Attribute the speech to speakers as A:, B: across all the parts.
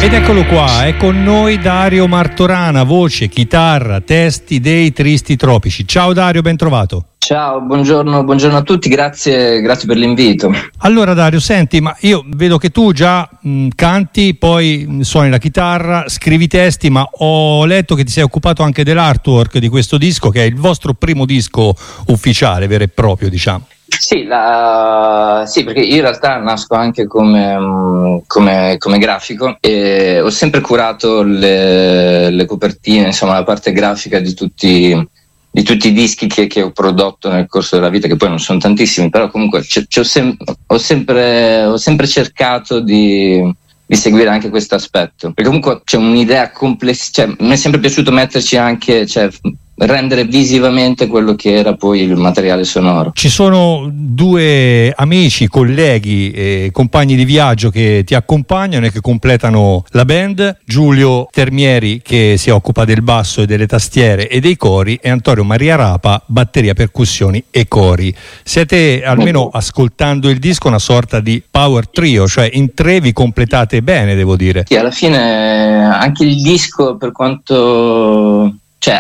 A: Ed eccolo qua, è con noi Dario Martorana, voce, chitarra, testi dei Tristi Tropici. Ciao Dario, ben trovato.
B: Ciao, buongiorno a tutti, grazie per l'invito.
A: Allora Dario, senti, ma io vedo che tu già canti, poi suoni la chitarra, scrivi testi, ma ho letto che ti sei occupato anche dell'artwork di questo disco, che è il vostro primo disco ufficiale, vero e proprio, diciamo.
B: Sì, perché io in realtà nasco anche come grafico e ho sempre curato le copertine, insomma la parte grafica di tutti i dischi che ho prodotto nel corso della vita, che poi non sono tantissimi, però comunque ho sempre cercato di seguire anche questo aspetto, perché comunque c'è un'idea complessa, cioè mi è sempre piaciuto metterci anche, rendere visivamente quello che era poi il materiale sonoro.
A: Ci sono due amici, colleghi, compagni di viaggio che ti accompagnano e che completano la band: Giulio Termieri, che si occupa del basso e delle tastiere e dei cori, e Antonio Maria Rapa, batteria, percussioni e cori. Siete, almeno ascoltando il disco, una sorta di power trio, cioè in tre vi completate bene, devo dire.
B: Sì, alla fine anche il disco, per quanto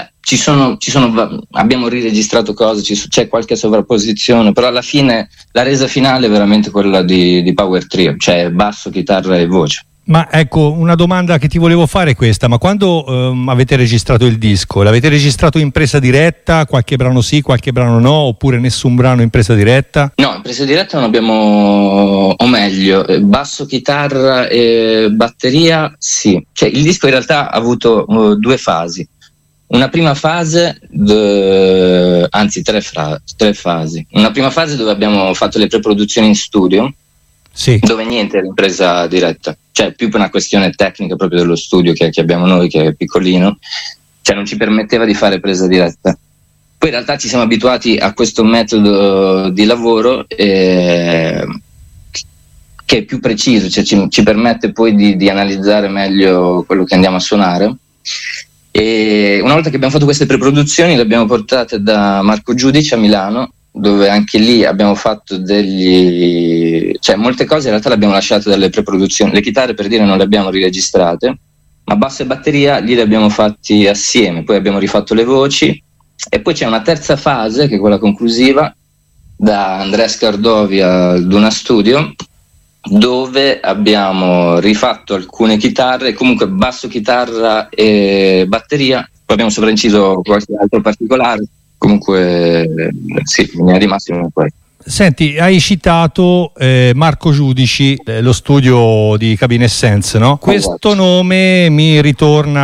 B: abbiamo riregistrato cose, c'è qualche sovrapposizione, però alla fine la resa finale è veramente quella di power trio, cioè basso, chitarra e voce.
A: Ma ecco, una domanda che ti volevo fare è questa: ma quando avete registrato il disco, l'avete registrato in presa diretta, qualche brano sì, qualche brano no, oppure nessun brano in presa diretta?
B: No, in presa diretta non abbiamo, o meglio, basso, chitarra e batteria sì, cioè il disco in realtà ha avuto due fasi. Una prima fase, anzi tre fasi. Una prima fase dove abbiamo fatto le preproduzioni in studio,
A: sì,
B: dove niente era in presa diretta, cioè più per una questione tecnica proprio dello studio che abbiamo noi, che è piccolino, cioè non ci permetteva di fare presa diretta. Poi in realtà ci siamo abituati a questo metodo di lavoro che è più preciso, cioè ci permette poi di analizzare meglio quello che andiamo a suonare. E una volta che abbiamo fatto queste preproduzioni, le abbiamo portate da Marco Giudice a Milano, dove anche lì abbiamo fatto molte cose in realtà le abbiamo lasciate dalle preproduzioni. Le chitarre, per dire, non le abbiamo riregistrate, ma basso e batteria lì le abbiamo fatti assieme. Poi abbiamo rifatto le voci e poi c'è una terza fase, che è quella conclusiva, da Andrea Scardovi al Duna Studio, dove abbiamo rifatto alcune chitarre, comunque basso, chitarra e batteria, poi abbiamo sovrainciso qualche altro particolare, comunque sì, ne è rimasto questo.
A: Senti, hai citato Marco Giudici, lo studio di Cabine Essence, no? Questo nome mi ritorna